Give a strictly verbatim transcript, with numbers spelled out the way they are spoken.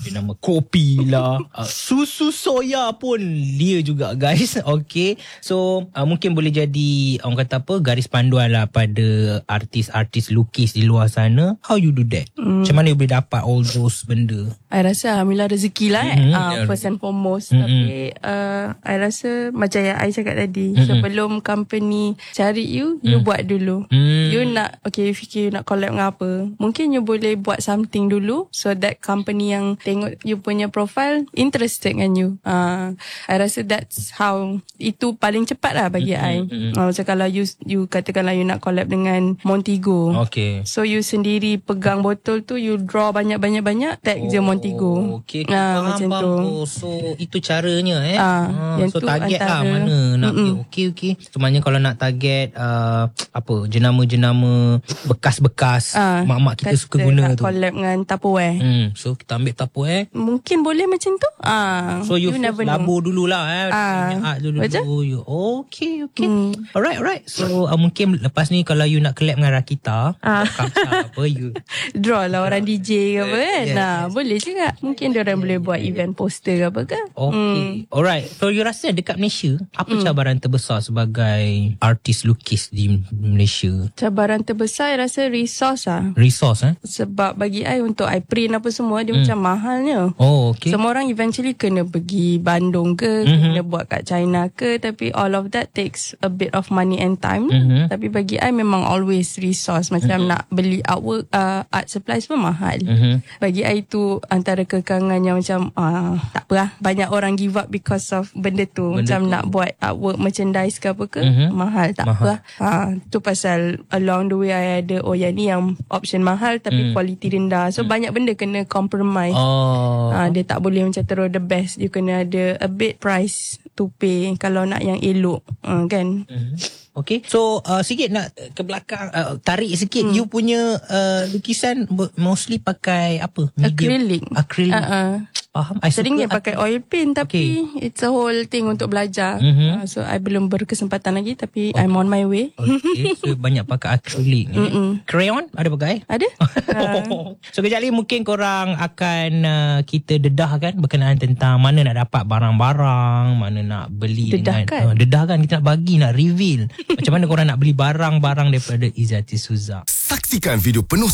nama kopi lah, uh, susu soya pun dia juga guys. Okay, so uh, mungkin boleh jadi orang kata apa, garis panduan lah pada artis-artis lukis di luar sana. How you do that? Hmm. Macam mana you boleh dapat all those benda? I rasa alhamdulillah rezeki lah eh. Mm-hmm. Uh, first and foremost. Mm-hmm. Tapi uh, I rasa macam yang I cakap tadi, mm-hmm. sebelum company cari you, you mm. buat dulu. Mm. You nak, okay, you fikir you nak collab dengan apa, mungkin you boleh buat something dulu so that company yang tengok you punya profile interested dengan you. Uh, I rasa that's how, itu paling cepat lah bagi mm-hmm. I. Mm-hmm. Uh, macam kalau you, you katakanlah you nak collab dengan Montego. Okay. So you sendiri pegang botol tu, you draw banyak-banyak-banyak, tag je Montego. Okay, ah, macam faham, tu. Oh, so itu caranya eh. Ah, ah, so target lah mana nak. Okay, okay. Sebenarnya kalau nak target uh, apa, jenama-jenama bekas-bekas ah, mak-mak kita suka guna tu. Collab dengan Tupperware. Hmm, so kita ambil Tupperware. Mungkin boleh macam tu. Ah, so you, you never labur dululah eh. Ah, dulu. You. Okay, okay. Hmm. Alright, alright. So uh, mungkin lepas ni kalau you nak collab dengan Rakita, ah. apa you draw lah orang D J ke apa kan. Yes, nah, yes. boleh juga. Mungkin diorang boleh buat event poster ke apa ke. Okay. Hmm. Alright. So you rasa dekat Malaysia, apa hmm. cabaran terbesar sebagai artis lukis di Malaysia? Cabaran terbesar I rasa resource lah. Resource eh? Sebab bagi I untuk I print apa semua, dia hmm. macam mahalnya. Oh, okay. Semua orang eventually kena pergi Bandung ke, mm-hmm. kena buat kat China ke, tapi all of that takes a bit of money and time. Mm-hmm. Tapi bagi I memang always resource. Macam mm-hmm. nak beli artwork, uh, art supplies pun mahal. Mm-hmm. Bagi I tu antara kekangan yang macam uh, tak apa lah, banyak orang give up because of benda tu. Benda macam tu. Nak buat artwork merchandise ke apa ke, mm-hmm. mahal, tak mahal. Apa lah. Uh, tu pasal along the way I ada, oh yang ni yang option mahal tapi mm. quality rendah. So mm. banyak benda kena compromise. Oh. Uh, dia tak boleh macam terus the best. You kena ada a bit price to pay kalau nak yang elok, uh, kan. Mm-hmm. Okay, so uh, sikit nak ke belakang, uh, tarik sikit. Hmm. You punya uh, lukisan mostly pakai apa? Acrylic. Acrylic. Uh-uh. Faham. I Seringnya pakai oil paint, tapi okay. it's a whole thing untuk belajar. Mm-hmm. Uh, so I belum berkesempatan lagi, tapi okay. I'm on my way. Okay, so banyak pakai acrylic. eh? Crayon ada pakai? Ada. uh. So kejap lagi mungkin korang akan uh, kita dedah kan berkenaan tentang mana nak dapat barang-barang, mana nak beli. Dedah dengan, kan? Uh, dedah kan, kita nak bagi, nak reveal. Macam mana korang nak beli barang-barang daripada Izzati Suza. Saksikan video penuh